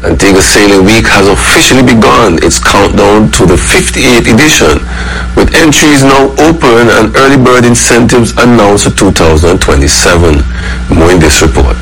Antigua Sailing Week has officially begun its countdown to the 58th edition, with entries now open and early bird incentives announced for 2027. More in this report.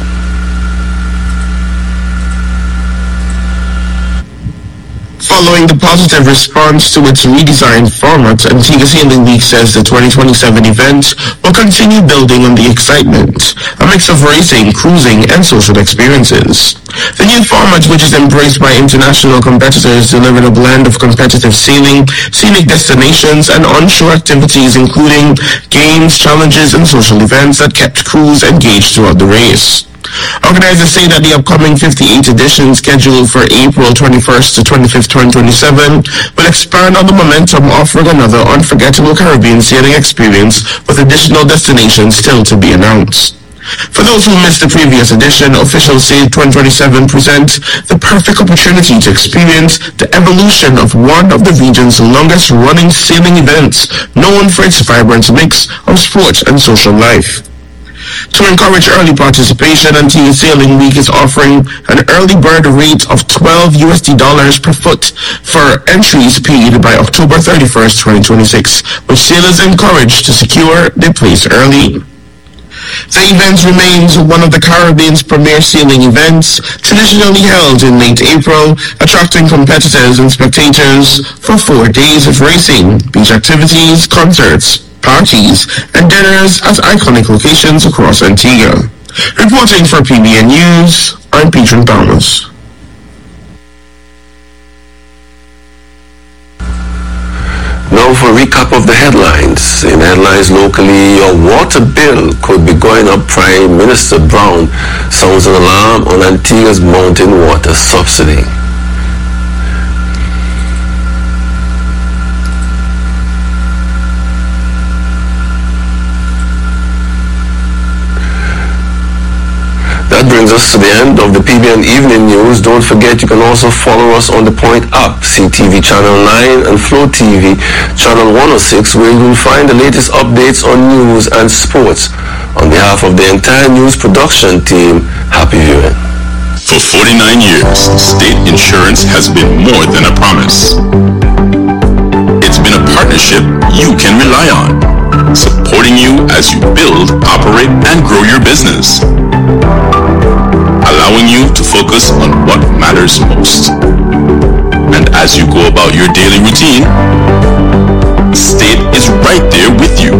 Following the positive response to its redesigned format, Antigua Sailing Week says the 2027 event will continue building on the excitement, a mix of racing, cruising, and social experiences. The new format, which is embraced by international competitors, delivered a blend of competitive sailing, scenic destinations, and onshore activities, including games, challenges, and social events that kept crews engaged throughout the race. Organizers say that the upcoming 58th edition, scheduled for April 21st to 25th, 2027, will expand on the momentum, offering another unforgettable Caribbean sailing experience with additional destinations still to be announced. For those who missed the previous edition, officials say 2027 presents the perfect opportunity to experience the evolution of one of the region's longest-running sailing events, known for its vibrant mix of sport and social life. To encourage early participation, Antigua Sailing Week is offering an early bird rate of $12 per foot for entries paid by October 31st, 2026, with sailors encouraged to secure their place early. The event remains one of the Caribbean's premier sailing events, traditionally held in late April, attracting competitors and spectators for 4 days of racing, beach activities, concerts, parties, and dinners at iconic locations across Antigua. Reporting for PBN News, I'm Peter Thomas. Now for a recap of the headlines. In headlines locally, your water bill could be going up. Prime Minister Brown sounds an alarm on Antigua's mountain water subsidy. That brings us to the end of the PBN Evening News. Don't forget you can also follow us on the Point app, CTV Channel 9 and Flow TV Channel 106, where you will find the latest updates on news and sports. On behalf of the entire news production team, happy viewing. For 49 years, State Insurance has been more than a promise. It's been a partnership you can rely on, supporting you as you build, operate, and grow your business, allowing you to focus on what matters most. And as you go about your daily routine, State is right there with you.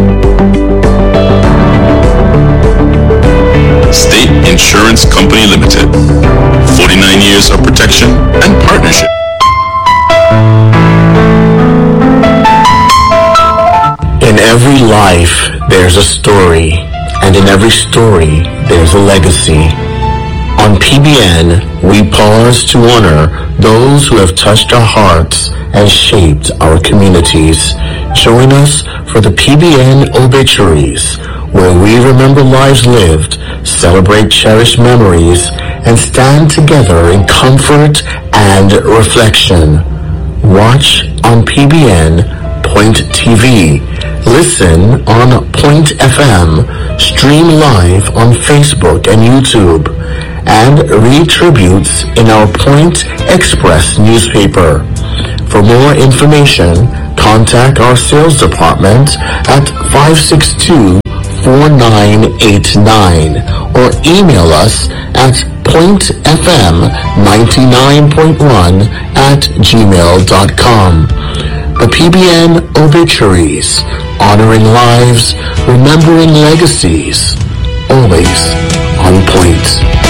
State Insurance Company Limited. 49 years of protection and partnership. In every life, there's a story, and in every story, there's a legacy. On PBN, we pause to honor those who have touched our hearts and shaped our communities. Join us for the PBN Obituaries, where we remember lives lived, celebrate cherished memories, and stand together in comfort and reflection. Watch on PBN Point TV. Listen on Point FM. Stream live on Facebook and YouTube. And read tributes in our Point Express newspaper. For more information, contact our sales department at 562-4989 or email us at pointfm99.1@gmail.com. The PBN Obituaries, honoring lives, remembering legacies, always on point.